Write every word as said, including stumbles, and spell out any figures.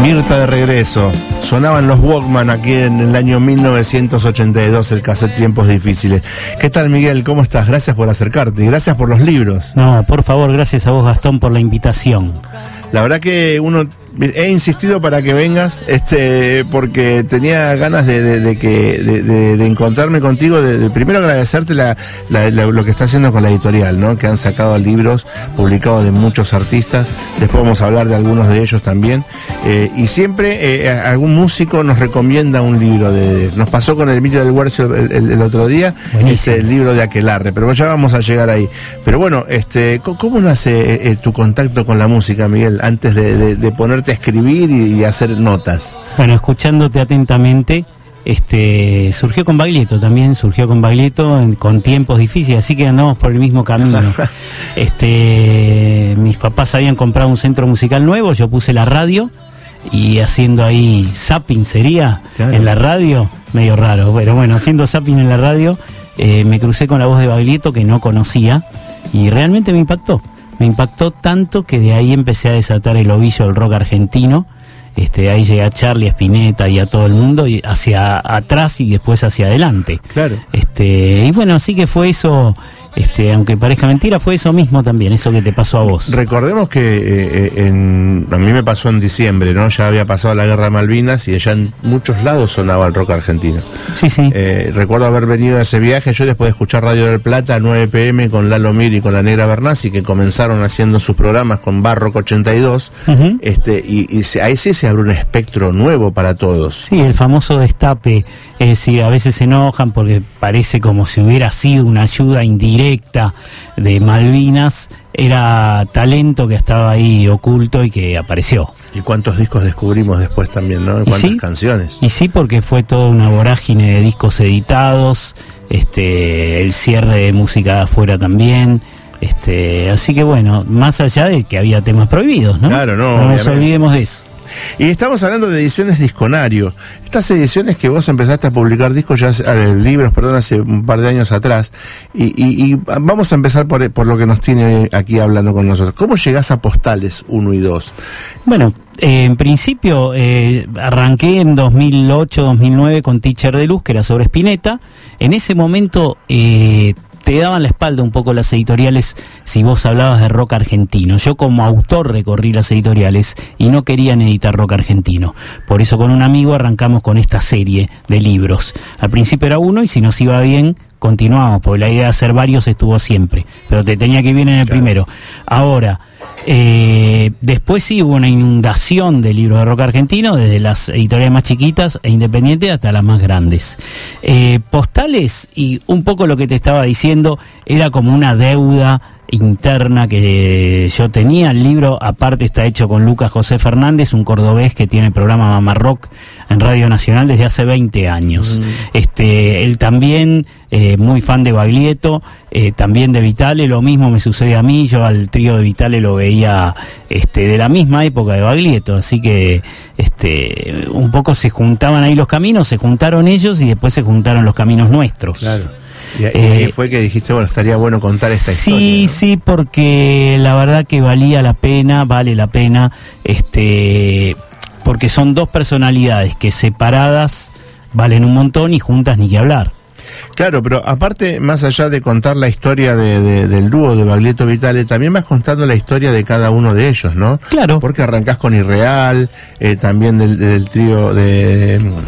Mirta de regreso. Sonaban los Walkman aquí en el año mil novecientos ochenta y dos, el cassette Tiempos Difíciles. ¿Qué tal, Miguel? ¿Cómo estás? Gracias por acercarte y gracias por los libros. No, por favor, gracias a vos, Gastón, por la invitación. La verdad que uno... He insistido para que vengas, este, porque tenía ganas de, de, de que de, de, de encontrarme contigo. De, de primero agradecerte la, la, la, lo que está haciendo con la editorial, ¿no? Que han sacado libros publicados de muchos artistas. Después vamos a hablar de algunos de ellos también. Eh, y siempre eh, algún músico nos recomienda un libro. De, de nos pasó con el Emilio del Guercio el, el, el otro día, este, el libro de Aquelarre. Pero ya vamos a llegar ahí. Pero bueno, este, ¿cómo nace eh, tu contacto con la música, Miguel? Antes de, de, de poner a escribir y, y hacer notas. Bueno, escuchándote atentamente, este surgió con Baglietto también, surgió con Baglietto en, con Tiempos Difíciles, así que andamos por el mismo camino. este, mis papás habían comprado un centro musical nuevo, yo puse la radio y haciendo ahí zapping sería, claro, en la radio, medio raro, pero bueno, haciendo zapping en la radio, eh, me crucé con la voz de Baglietto que no conocía y realmente me impactó. Me impactó tanto que de ahí empecé a desatar el ovillo del rock argentino. Este, ahí llegué a Charlie, a Spinetta y a todo el mundo, y hacia atrás y después hacia adelante. Claro. Este, y bueno, así que fue eso, este, aunque parezca mentira, fue eso mismo también, eso que te pasó a vos. Recordemos que eh, en, a mí me pasó en diciembre, ¿no? Ya había pasado la guerra de Malvinas y allá en muchos lados sonaba el rock argentino. Sí, sí. Eh, recuerdo haber venido a ese viaje, yo después de escuchar Radio del Plata a nueve pe eme con Lalo Mir y con la Negra Bernasi, que comenzaron haciendo sus programas con Barrock ochenta y dos, uh-huh. este, y, y se, ahí sí se abre un espectro nuevo para todos. Sí, el famoso destape, es decir, a veces se enojan porque parece como si hubiera sido una ayuda indirecta de Malvinas, era talento que estaba ahí oculto y que apareció. ¿Y cuántos discos descubrimos después también, no? ¿Cuántas sí? canciones? Y sí, porque fue toda una vorágine de discos editados, este, el cierre de música de afuera también. Este, así que bueno, más allá de que había temas prohibidos, ¿no? Claro, no. No nos olvidemos de eso. Y estamos hablando de ediciones Disconario. Estas ediciones que vos empezaste a publicar discos, ya eh, libros, perdón, hace un par de años atrás. Y, y, y vamos a empezar por, por lo que nos tiene aquí hablando con nosotros. ¿Cómo llegás a Postales uno y dos? Bueno, eh, en principio eh, arranqué en dos mil ocho, dos mil nueve con Teacher de Luz, que era sobre Spinetta. En ese momento... Eh, te daban la espalda un poco las editoriales si vos hablabas de rock argentino. Yo como autor recorrí las editoriales y no querían editar rock argentino. Por eso con un amigo arrancamos con esta serie de libros. Al principio era uno y si nos iba bien continuamos, porque la idea de hacer varios estuvo siempre. Pero te tenía que ir bien en el claro. primero. Ahora, eh, después sí hubo una inundación de libros de rock argentino, desde las editoriales más chiquitas e independientes hasta las más grandes. Eh, Postales, y un poco lo que te estaba diciendo, era como una deuda interna que yo tenía. El libro aparte está hecho con Lucas José Fernández, un cordobés que tiene el programa Mamá Rock en Radio Nacional desde hace veinte años. Mm. Este, él también, eh, muy fan de Baglietto, eh, también de Vitale, lo mismo me sucede a mí, yo al trío de Vitale lo veía este, de la misma época de Baglietto, así que este, un poco se juntaban ahí los caminos, se juntaron ellos y después se juntaron los caminos nuestros. Claro. Y, y eh, fue que dijiste, bueno, estaría bueno contar esta sí, historia. Sí, ¿no? Sí, porque la verdad que valía la pena, vale la pena, este, porque son dos personalidades que separadas valen un montón y juntas ni que hablar. Claro, pero aparte, más allá de contar la historia de, de, del dúo de Baglietto Vitale, también vas contando la historia de cada uno de ellos, ¿no? Claro. Porque arrancás con Irreal, eh, también del, del trío de